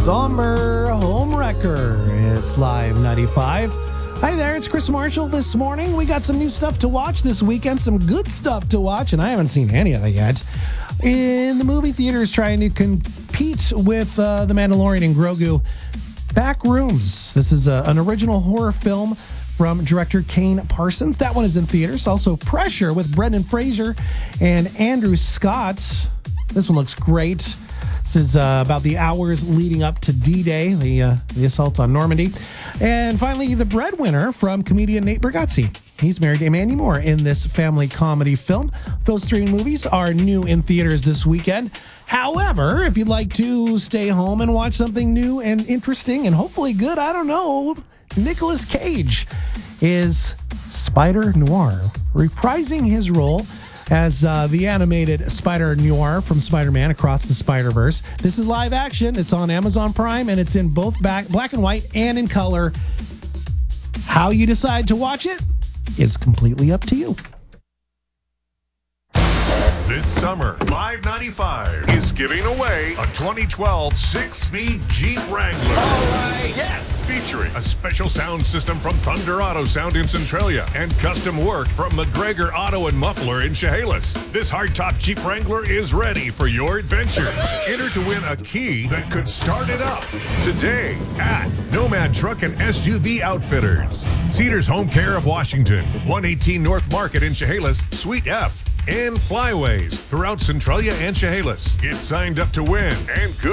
Somber Homewrecker. It's Live 95. Hi there, it's Chris Marshall. This morning, we got some new stuff to watch this weekend, some good stuff to watch, and I haven't seen any of it yet. In the movie theaters, trying to compete with The Mandalorian and Grogu. Backrooms. This is an original horror film from director Kane Parsons. That one is in theaters. Also, Pressure with Brendan Fraser and Andrew Scott. This one looks great. This is about the hours leading up to D-Day, the assault on Normandy. And finally, The Breadwinner from comedian Nate Bargatze. He's married to Mandy Moore in this family comedy film. Those three movies are new in theaters this weekend. However, if you'd like to stay home and watch something new and interesting and hopefully good, I don't know, Nicolas Cage is Spider-Noir, reprising his role as the animated Spider-Noir from Spider-Man Across the Spider-Verse. This is live action. It's on Amazon Prime, and it's in both black and white and in color. How you decide to watch it is completely up to you. This summer, Live 95 is giving away a 2012 six-speed Jeep Wrangler. All right, yes! Featuring a special sound system from Thunder Auto Sound in Centralia and custom work from McGregor Auto and Muffler in Chehalis. This hardtop Jeep Wrangler is ready for your adventure. Enter to win a key that could start it up today at Nomad Truck and SUV Outfitters. Cedars Home Care of Washington, 118 North Market in Chehalis, Suite F. And Flyways throughout Centralia and Chehalis. Get signed up to win and good.